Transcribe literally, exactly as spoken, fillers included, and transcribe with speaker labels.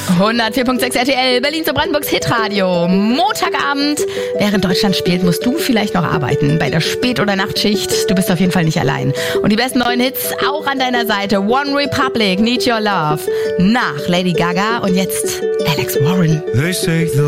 Speaker 1: hundertvier Komma sechs R T L, Berlin zu Brandenburgs Hitradio. Montagabend, während Deutschland spielt, musst du vielleicht noch arbeiten. Bei der Spät- oder Nachtschicht. Du bist auf jeden Fall nicht allein. Und die besten neuen Hits auch an deiner Seite. One Republic, Need Your Love. Nach Lady Gaga und jetzt Alex Warren.
Speaker 2: They say the